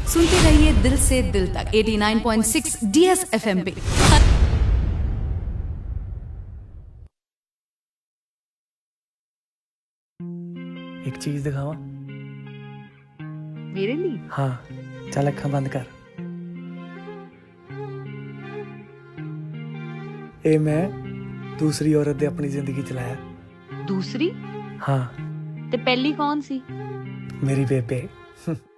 सुनते रहिए दिल से दिल तक 89.6 DS FM पे। एक चीज दिखावा मेरे लिए? हाँ, चल अखा बंद कर। ए मैं दूसरी औरत दे अपनी जिंदगी चलाया। दूसरी? हाँ, ते पहली कौन सी? मेरी बेबे।